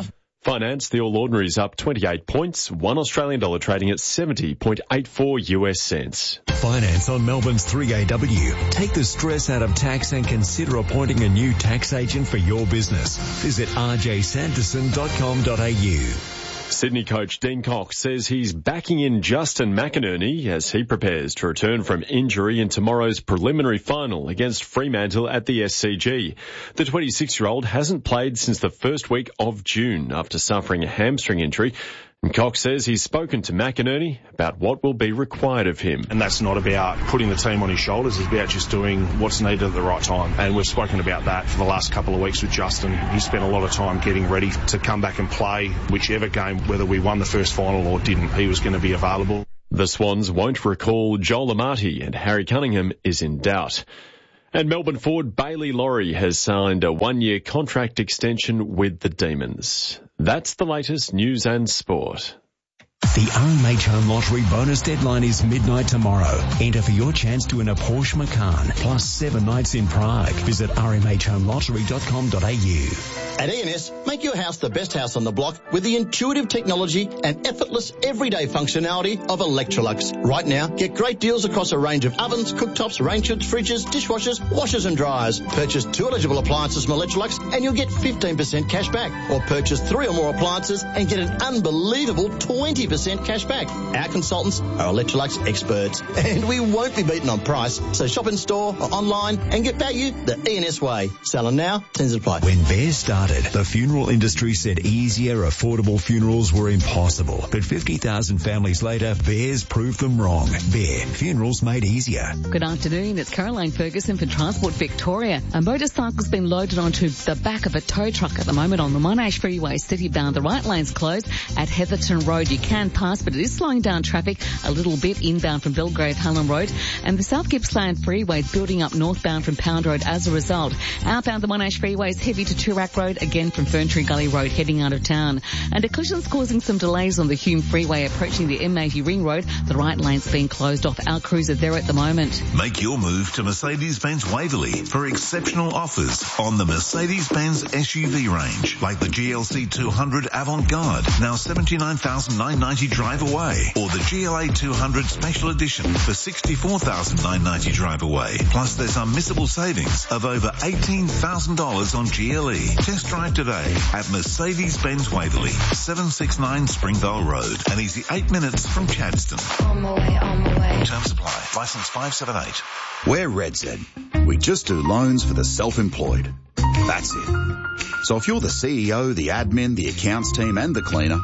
Finance, the All Ordinaries up twenty-eight points, one Australian dollar trading at seventy point eight four U S cents. Finance on Melbourne's three A W. Take the stress out of tax and consider appointing a new tax agent for your business. Visit r j sanderson dot com dot a u. Sydney coach Dean Cox says he's backing in Justin McInerney as he prepares to return from injury in tomorrow's preliminary final against Fremantle at the S C G. The twenty-six-year-old hasn't played since the first week of June after suffering a hamstring injury. And Cox says he's spoken to McInerney about what will be required of him. And that's not about putting the team on his shoulders, it's about just doing what's needed at the right time. And we've spoken about that for the last couple of weeks with Justin. He spent a lot of time getting ready to come back and play whichever game, whether we won the first final or didn't, he was going to be available. The Swans won't recall Joel Amati and Harry Cunningham is in doubt. And Melbourne forward Bailey Laurie has signed a one-year contract extension with the Demons. That's the latest news and sport. The R M H Home Lottery bonus deadline is midnight tomorrow. Enter for your chance to win a Porsche Macan plus seven nights in Prague. Visit r m h home lottery dot com dot a u. At E N S, make your house the best house on the block with the intuitive technology and effortless everyday functionality of Electrolux. Right now, get great deals across a range of ovens, cooktops, range hoods, fridges, dishwashers, washers and dryers. Purchase two eligible appliances from Electrolux and you'll get fifteen percent cash back. Or purchase three or more appliances and get an unbelievable twenty percent cash back. Our consultants are Electrolux experts and we won't be beaten on price. So shop in store or online and get value the E N S way. Selling now, tends to apply. When Bears started, the funeral industry said easier, affordable funerals were impossible. But fifty thousand families later, Bears proved them wrong. Bear, funerals made easier. Good afternoon, it's Caroline Ferguson for Transport Victoria. A motorcycle's been loaded onto the back of a tow truck at the moment on the Monash Freeway city-bound. The right lane's closed at Heatherton Road. You can pass, but it is slowing down traffic a little bit inbound from Belgrave Hallam Road. And the South Gippsland Freeway is building up northbound from Pound Road as a result. Outbound the Monash Freeway is heavy to Toorak Road, again from Ferntree Gully Road heading out of town. And a collision's causing some delays on the Hume Freeway approaching the M eighty Ring Road. The right lane's being closed off. Our crews are there at the moment. Make your move to Mercedes-Benz Waverley for exceptional offers on the Mercedes-Benz S U V range, like the G L C two hundred Avant-Garde, now seventy-nine thousand nine hundred ninety drive away, or the G L A two hundred Special Edition for sixty-four thousand nine hundred ninety drive away. Plus there's unmissable savings of over eighteen thousand dollars on G L E. Test drive today at Mercedes-Benz Waverley, seven sixty-nine Springvale Road, and easy eight minutes from Chadstone. On my way, on my way. Terms apply. License five seven eight. We're RedZ. We just do loans for the self-employed. That's it. So if you're the C E O, the admin, the accounts team and the cleaner,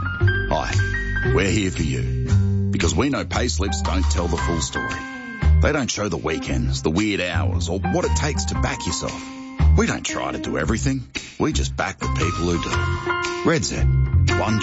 hi, we're here for you. Because we know pay slips don't tell the full story. They don't show the weekends, the weird hours, or what it takes to back yourself. We don't try to do everything. We just back the people who do. RedZ. One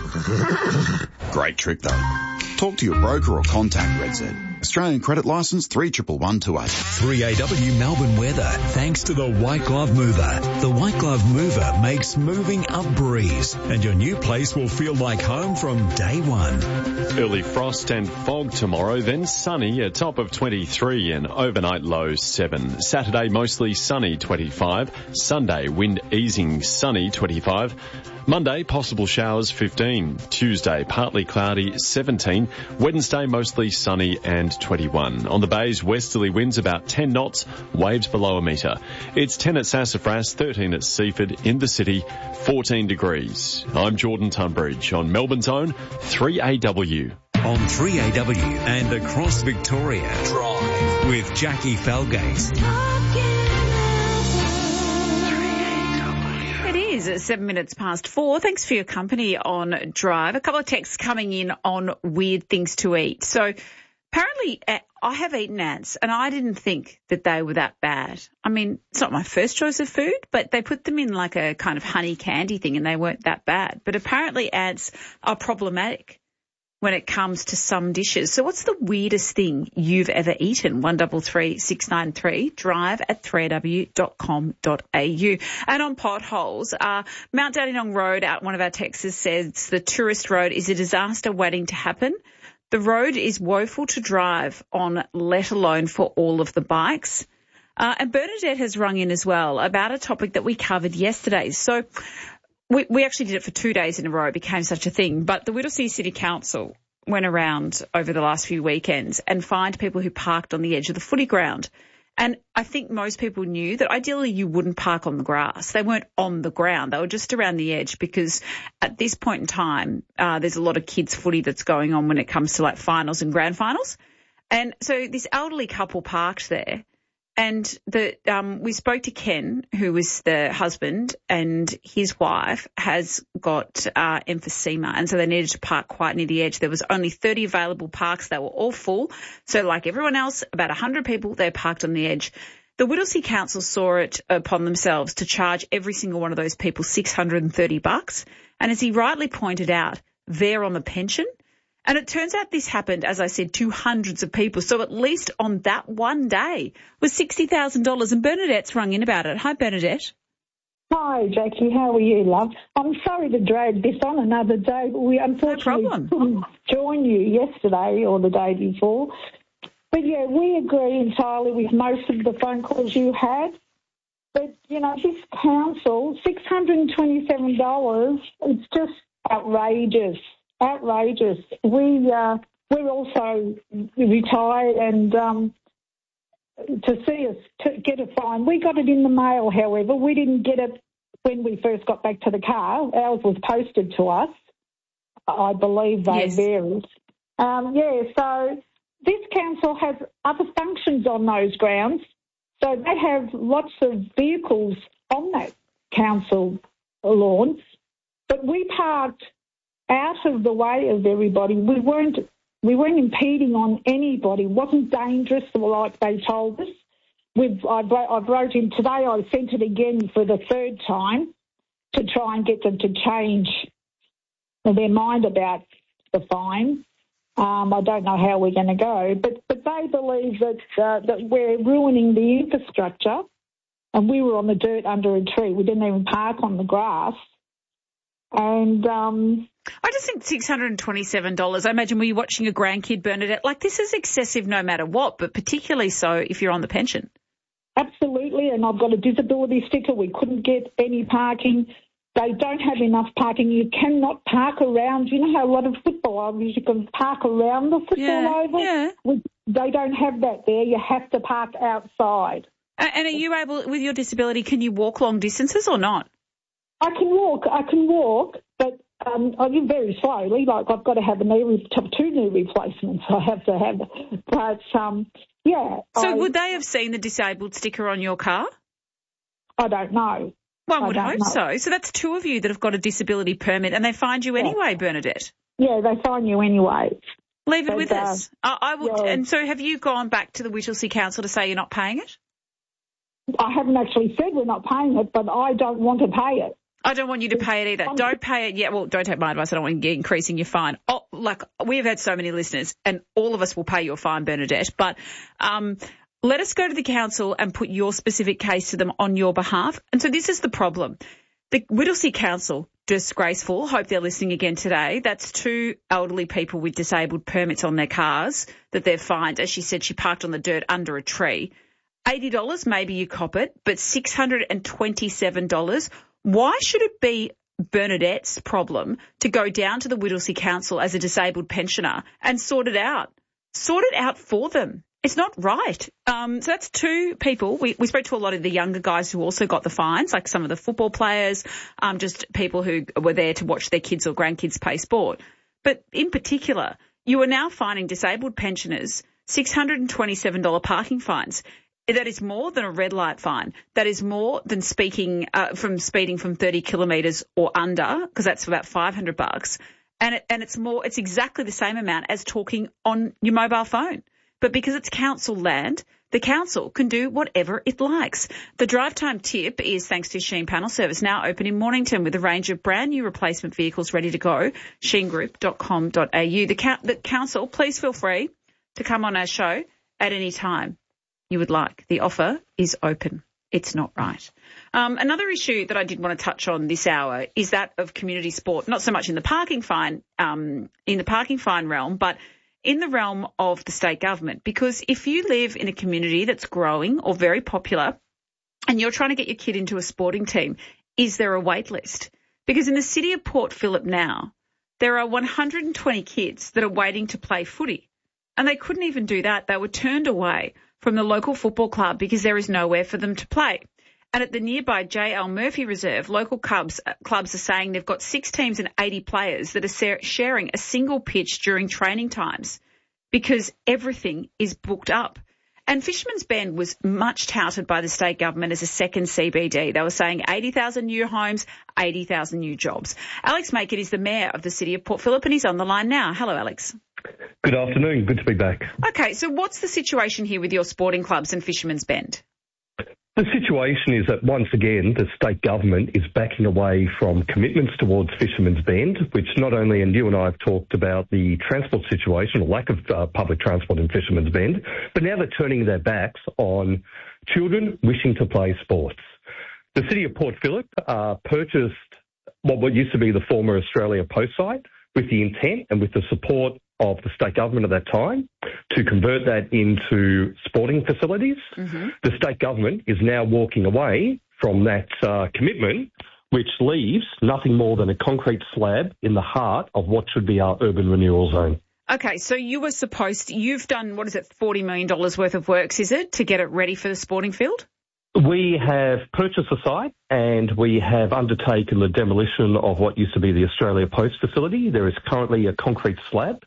trick. Great trick though. Talk to your broker or contact RedZ. Australian credit licence three one one two eight. three A W Melbourne weather, thanks to the White Glove Mover. The White Glove Mover makes moving a breeze, and your new place will feel like home from day one. Early frost and fog tomorrow, then sunny, a top of twenty-three and overnight low seven. Saturday mostly sunny, twenty-five. Sunday wind easing, sunny, twenty-five. Monday, possible showers, fifteen. Tuesday, partly cloudy, seventeen. Wednesday, mostly sunny and twenty-one. On the bays, westerly winds about ten knots, waves below a metre. It's ten at Sassafras, thirteen at Seaford. In the city, fourteen degrees. I'm Jordan Tunbridge on Melbourne's own three A W. On three A W and across Victoria. Drive with Jackie Falgate. It is seven minutes past four. Thanks for your company on Drive. A couple of texts coming in on weird things to eat. So apparently uh, I have eaten ants and I didn't think that they were that bad. I mean, it's not my first choice of food, but they put them in like a kind of honey candy thing and they weren't that bad. But apparently ants are problematic when it comes to some dishes. So what's the weirdest thing you've ever eaten? one double three six nine three, drive at three a w dot com dot a u. And on potholes, uh, Mount Dandenong Road, out one of our texts says the tourist road is a disaster waiting to happen. The road is woeful to drive on, let alone for all of the bikes. Uh, and Bernadette has rung in as well about a topic that we covered yesterday. So we, we actually did it for two days in a row. It became such a thing. But the Whittlesea City Council went around over the last few weekends and fined people who parked on the edge of the footy ground. And I think most people knew that ideally you wouldn't park on the grass. They weren't on the ground. They were just around the edge because at this point in time, uh, there's a lot of kids footy that's going on when it comes to like finals and grand finals. And so this elderly couple parked there. And the um, we spoke to Ken, who was the husband, and his wife has got uh, emphysema, and so they needed to park quite near the edge. There was only thirty available parks. They were all full. So like everyone else, about one hundred people, they parked on the edge. The Whittlesea Council saw it upon themselves to charge every single one of those people six hundred thirty bucks. And as he rightly pointed out, they're on the pension. And it turns out this happened, as I said, to hundreds of people. So at least on that one day was sixty thousand dollars. And Bernadette's rung in about it. Hi, Bernadette. Hi, Jackie. How are you, love? I'm sorry to drag this on another day, but we unfortunately no couldn't join you yesterday or the day before. But, yeah, we agree entirely with most of the phone calls you had. But, you know, this council, six hundred twenty-seven dollars, it's just outrageous. Outrageous. We, uh, we're also retired and um, to see us to get a fine. We got it in the mail, however. We didn't get it when we first got back to the car. Ours was posted to us. I believe they yes. varied. Um, yeah, so this council has other functions on those grounds. So they have lots of vehicles on that council lawn. But we parked out of the way of everybody. We weren't we weren't impeding on anybody. It wasn't dangerous like they told us. We've, I, I wrote in today, I sent it again for the third time to try and get them to change their mind about the fine. Um, I don't know how we're going to go, but, but they believe that, uh, that we're ruining the infrastructure, and we were on the dirt under a tree. We didn't even park on the grass. And um, I just think six hundred twenty-seven dollars, I imagine, were you watching your grandkid, Bernadette? Like, this is excessive no matter what, but particularly so if you're on the pension. Absolutely, and I've got a disability sticker. We couldn't get any parking. They don't have enough parking. You cannot park around. You know how a lot of football, you can park around the football yeah, oval? Yeah. We, they don't have that there. You have to park outside. And are you able, with your disability, can you walk long distances or not? I can walk. I can walk, but um, I live very slowly. Like, I've got to have a knee, two knee replacements. I have to have, but um, yeah. So I, would they have seen the disabled sticker on your car? I don't know. One I would don't hope know. so. So that's two of you that have got a disability permit, and they find you anyway, yeah. Bernadette. Yeah, they find you anyway. Leave it but, with uh, us. I, I would. Yeah. And so, have you gone back to the Whittlesea Council to say you're not paying it? I haven't actually said we're not paying it, but I don't want to pay it. I don't want you to pay it either. Um, don't pay it yet. Well, don't take my advice. I don't want you increasing your fine. Oh, like, we've had so many listeners, and all of us will pay your fine, Bernadette. But um, let us go to the council and put your specific case to them on your behalf. And so this is the problem. The Whittlesea Council, disgraceful. Hope they're listening again today. That's two elderly people with disabled permits on their cars that they've fined. As she said, she parked on the dirt under a tree. eighty dollars, maybe you cop it, but six hundred twenty-seven dollars. Why should it be Bernadette's problem to go down to the Whittlesea Council as a disabled pensioner and sort it out? Sort it out for them. It's not right. Um, so that's two people. We, we spoke to a lot of the younger guys who also got the fines, like some of the football players, um, just people who were there to watch their kids or grandkids play sport. But in particular, you are now fining disabled pensioners six hundred twenty-seven dollars parking fines. That is more than a red light fine. That is more than speaking uh, from speeding from thirty kilometres or under, because that's about five hundred bucks. And it, and it's more. It's exactly the same amount as talking on your mobile phone. But because it's council land, the council can do whatever it likes. The drive time tip is thanks to Sheen Panel Service, now open in Mornington with a range of brand new replacement vehicles ready to go. sheen group dot com dot a u. The, ca- the council, please feel free to come on our show at any time you would like. The offer is open. It's not right. Um, another issue that I did want to touch on this hour is that of community sport, not so much in the parking fine, um, in the parking fine realm, but in the realm of the state government. Because if you live in a community that's growing or very popular and you're trying to get your kid into a sporting team, is there a wait list? Because in the city of Port Phillip now, there are one hundred twenty kids that are waiting to play footy. And they couldn't even do that. They were turned away from the local football club because there is nowhere for them to play. And at the nearby J L Murphy Reserve, local clubs, uh, clubs are saying they've got six teams and eighty players that are sharing a single pitch during training times because everything is booked up. And Fisherman's Bend was much touted by the state government as a second C B D. They were saying eighty thousand new homes, eighty thousand new jobs. Alex Makert is the mayor of the city of Port Phillip and he's on the line now. Hello, Alex. Good afternoon. Good to be back. Okay, so what's the situation here with your sporting clubs and Fisherman's Bend? The situation is that, once again, the state government is backing away from commitments towards Fisherman's Bend, which not only, and you and I have talked about the transport situation, or lack of uh, public transport in Fisherman's Bend, but now they're turning their backs on children wishing to play sports. The City of Port Phillip uh, purchased what, what used to be the former Australia Post site with the intent and with the support of the state government at that time to convert that into sporting facilities. Mm-hmm. The state government is now walking away from that uh, commitment, which leaves nothing more than a concrete slab in the heart of what should be our urban renewal zone. Okay, so you were supposed to, you've done, what is it, forty million dollars worth of works, is it, to get it ready for the sporting field? We have purchased the site and we have undertaken the demolition of what used to be the Australia Post facility. There is currently a concrete slab.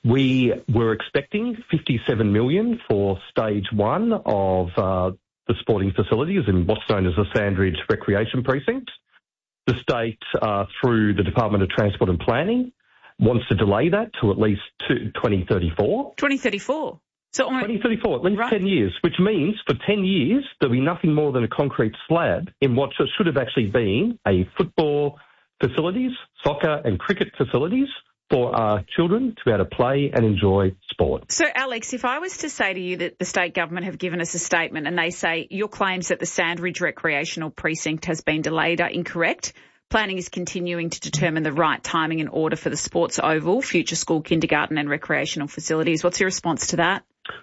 We were expecting fifty-seven million dollars for stage one of uh, the sporting facilities in what's known as the Sandridge Recreation Precinct. The state, uh, through the Department of Transport and Planning, wants to delay that to at least twenty thirty-four. twenty thirty-four? So twenty thirty-four, at least right. ten years, which means for ten years there'll be nothing more than a concrete slab in what should have actually been a football facilities, soccer and cricket facilities for our children to be able to play and enjoy sport. So, Alex, if I was to say to you that the state government have given us a statement and they say your claims that the Sandridge Recreational Precinct has been delayed are incorrect, planning is continuing to determine the right timing and order for the Sports Oval, future school, kindergarten and recreational facilities. What's your response to that?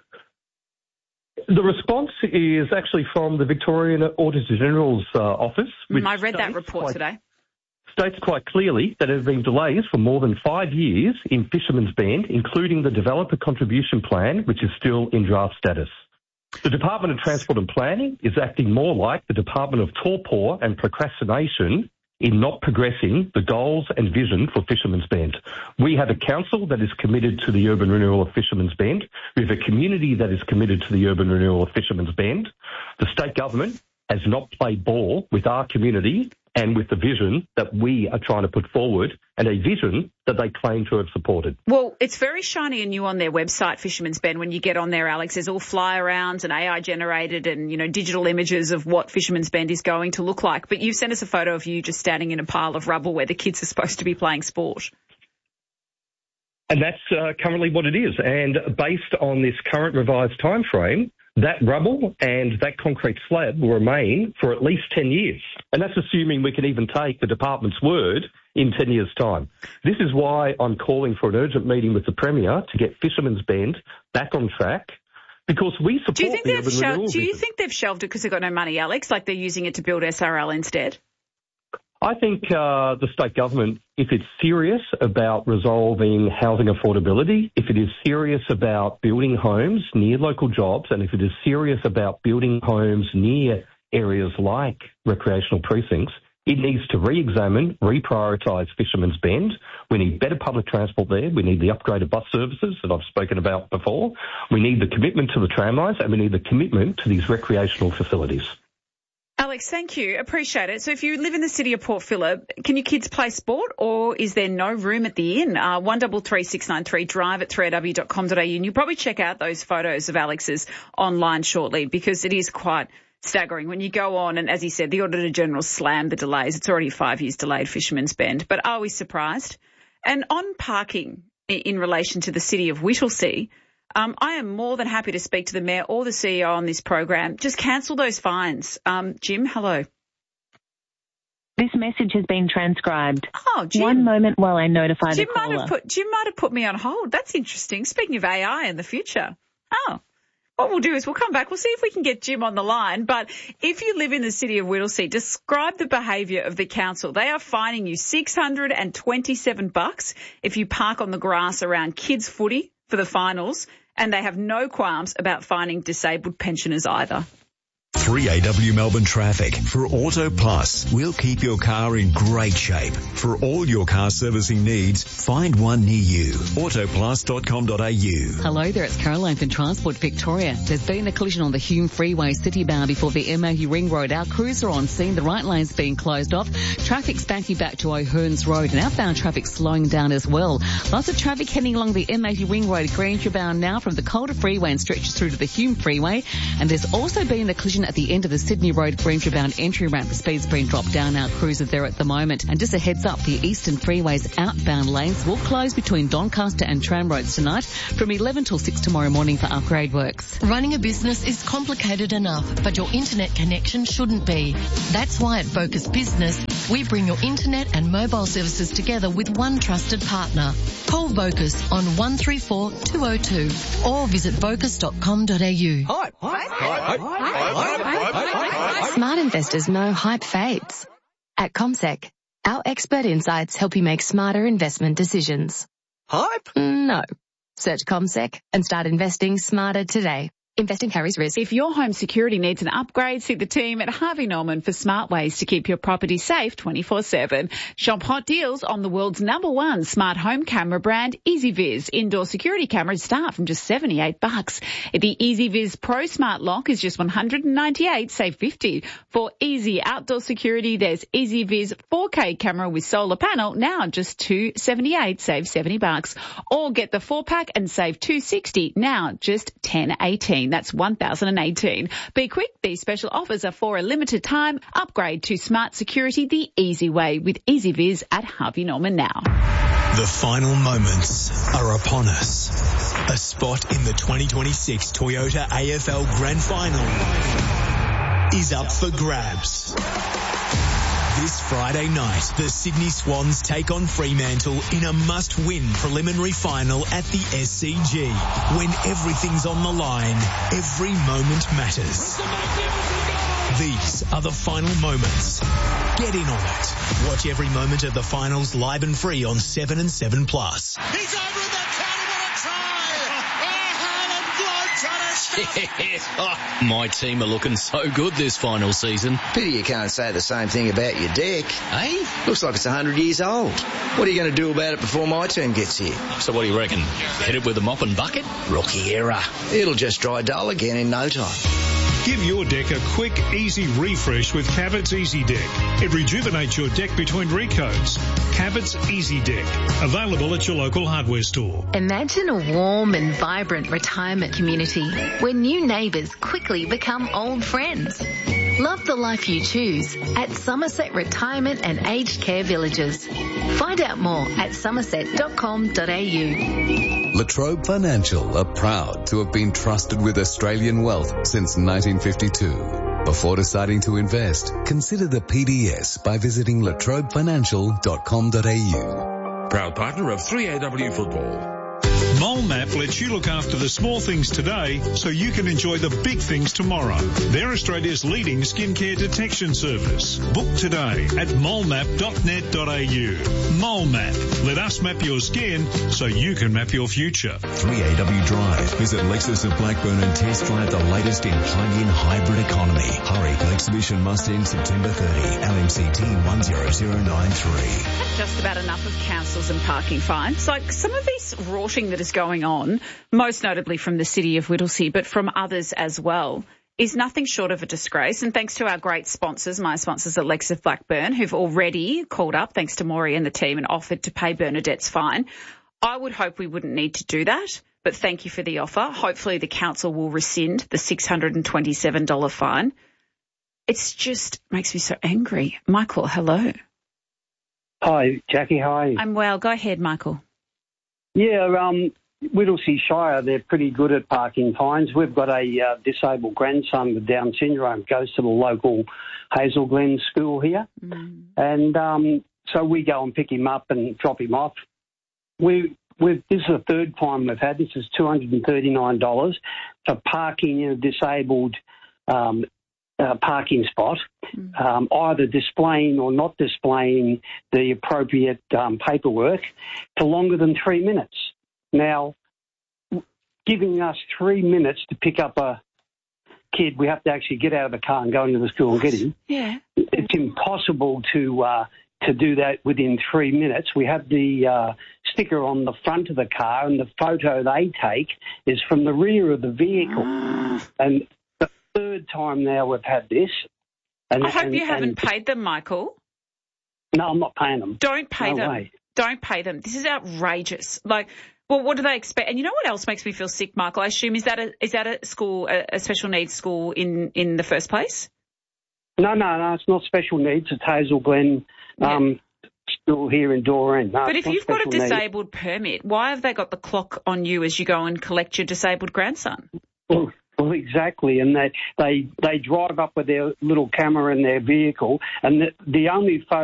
The response is actually from the Victorian Auditor General's uh, office. Mm, I read that report quite, today. States quite clearly that there have been delays for more than five years in Fisherman's Bend, including the Developer Contribution Plan, which is still in draft status. The Department of Transport and Planning is acting more like the Department of Torpor and Procrastination in not progressing the goals and vision for Fisherman's Bend. We have a council that is committed to the urban renewal of Fisherman's Bend. We have a community that is committed to the urban renewal of Fisherman's Bend. The state government has not played ball with our community and with the vision that we are trying to put forward, and a vision that they claim to have supported. Well, it's very shiny and new on their website, Fisherman's Bend. When you get on there, Alex, there's all fly-arounds and A I generated and, you know, digital images of what Fisherman's Bend is going to look like. But you've sent us a photo of you just standing in a pile of rubble where the kids are supposed to be playing sport. And that's uh, currently what it is. And based on this current revised time frame, that rubble and that concrete slab will remain for at least ten years. And that's assuming we can even take the department's word in ten years' time. This is why I'm calling for an urgent meeting with the Premier to get Fisherman's Bend back on track, because we support do you think the they've urban shelved, renewal Do you vision. think they've shelved it because they've got no money, Alex, like they're using it to build S R L instead? I think uh, the state government, if it's serious about resolving housing affordability, if it is serious about building homes near local jobs, and if it is serious about building homes near areas like recreational precincts, it needs to re-examine, reprioritise Fisherman's Bend. We need better public transport there. We need the upgraded bus services that I've spoken about before. We need the commitment to the tramlines, and we need the commitment to these recreational facilities. Alex, thank you. Appreciate it. So if you live in the city of Port Phillip, can your kids play sport or is there no room at the inn? Uh, one three three six nine three, drive at three a w dot com dot a u. And you'll probably check out those photos of Alex's online shortly because it is quite staggering when you go on. And as he said, the Auditor General slammed the delays. It's already five years delayed, Fisherman's Bend. But are we surprised? And on parking in relation to the city of Whittlesea, Um, I am more than happy to speak to the Mayor or the C E O on this program. Just cancel those fines. Um, Jim, hello. This message has been transcribed. Oh, Jim. One moment while I notify Jim the caller. Might have put, Jim might have put me on hold. That's interesting. Speaking of A I in the future. Oh, What we'll do is we'll come back. We'll see if we can get Jim on the line. But if you live in the city of Whittlesea, describe the behaviour of the council. They are fining you six hundred twenty-seven bucks if you park on the grass around kids' footy for the finals, and they have no qualms about fining disabled pensioners either. three A W Melbourne traffic. For Auto Plus, we'll keep your car in great shape. For all your car servicing needs, find one near you. autoplus dot com dot a u. Hello there, it's Caroline from Transport Victoria. There's been a collision on the Hume Freeway citybound before the M O U Ring Road. Our crews are on scene. The right lane's being closed off. Traffic's backing back to O'Hearns Road, and outbound traffic slowing down as well. Lots of traffic heading along the M O U Ring Road. Greenshire bound now from the Calder Freeway and stretches through to the Hume Freeway. And there's also been a collision at the end of the Sydney Road Greenshire bound entry ramp. The speed's been dropped down. Our crews are there at the moment. And just a heads up, the Eastern Freeway's outbound lanes will close between Doncaster and Tram Roads tonight from eleven till six tomorrow morning for upgrade works. Running a business is complicated enough, but your internet connection shouldn't be. That's why at Vocus Business, we bring your internet and mobile services together with one trusted partner. Call Vocus on one three four two oh two or visit vocus dot com dot a u. Hype, hype, hype, hype, hype. Smart investors know hype fades. At CommSec, our expert insights help you make smarter investment decisions. Hype? No. Search CommSec and start investing smarter today. Investing carries risk. If your home security needs an upgrade, see the team at Harvey Norman for smart ways to keep your property safe twenty-four seven. Shop hot deals on the world's number one smart home camera brand, EasyViz. Indoor security cameras start from just seventy-eight bucks. The EasyViz Pro Smart Lock is just one hundred ninety-eight, save fifty. For easy outdoor security, there's EasyViz four K camera with solar panel, now just two seventy-eight, save seventy bucks. Or get the four pack and save two sixty, now just ten eighteen. That's one thousand eighteen. Be quick, these special offers are for a limited time. Upgrade to smart security the easy way with EasyViz at Harvey Norman now. The final moments are upon us. A spot in the twenty twenty-six Toyota A F L Grand Final is up for grabs. This Friday night, the Sydney Swans take on Fremantle in a must-win preliminary final at the S C G. When everything's on the line, every moment matters. These are the final moments. Get in on it. Watch every moment of the finals live and free on seven and seven plus. He's over in that county, what a try! Oh, Harlem Globetrotters! Oh, my team are looking so good this final season. Pity you can't say the same thing about your deck. Eh? Looks like it's one hundred years old. What are you going to do about it before my team gets here? So what do you reckon? Hit it with a mop and bucket? Rookie error. It'll just dry dull again in no time. Give your deck a quick, easy refresh with Cabot's Easy Deck. It rejuvenates your deck between recoats. Cabot's Easy Deck. Available at your local hardware store. Imagine a warm and vibrant retirement community where new neighbours quickly become old friends. Love the life you choose at Somerset Retirement and Aged Care Villages. Find out more at somerset dot com dot a u. La Trobe Financial are proud to have been trusted with Australian wealth since nineteen fifty-two. Before deciding to invest, consider the P D S by visiting la trobe financial dot com dot a u. Proud partner of three A W Football. MoleMap lets you look after the small things today so you can enjoy the big things tomorrow. They're Australia's leading skincare detection service. Book today at mole map dot net dot a u. MoleMap. Let us map your skin so you can map your future. three A W Drive. Visit Lexus of Blackburn and test drive the latest in plug-in hybrid economy. Hurry, the exhibition must end September thirtieth. L M C T one zero zero nine three. Just about enough of councils and parking fines. Like some of these rorting that is going on, most notably from the city of Whittlesea, but from others as well, is nothing short of a disgrace. And thanks to our great sponsors, my sponsors at Lexus of Blackburn, who've already called up, thanks to Maury and the team, and offered to pay Bernadette's fine. I would hope we wouldn't need to do that, but thank you for the offer. Hopefully the council will rescind the six hundred twenty-seven dollars fine. It's just makes me so angry. Michael, hello. Hi, Jackie. How are you? I'm well. Go ahead, Michael. Yeah, um, Whittlesea Shire, they're pretty good at parking fines. We've got a uh, disabled grandson with Down syndrome, goes to the local Hazel Glen school here. Mm. And um, so we go and pick him up and drop him off. We we've, this is the third time we've had. This is two hundred thirty-nine dollars for parking in a disabled um, uh, parking spot, mm. um, either displaying or not displaying the appropriate um, paperwork for longer than three minutes. Now, giving us three minutes to pick up a kid, we have to actually get out of the car and go into the school and get him. Yeah. It's impossible to uh, to do that within three minutes. We have the uh, sticker on the front of the car, and the photo they take is from the rear of the vehicle. Ah. And the third time now we've had this. And, I hope and, you haven't and, paid them, Michael. No, I'm not paying them. Don't pay no them. Way. Don't pay them. This is outrageous. Like, well, what do they expect? And you know what else makes me feel sick, Michael? I assume is that a is that a school, a, a special needs school in, in the first place? No, no, no. It's not special needs. It's Hazel Glen um, yeah. School here in Doreen. No, but if you've got a disabled needs. permit, why have they got the clock on you as you go and collect your disabled grandson? Well, well exactly. And they they they drive up with their little camera in their vehicle, and the, the only photo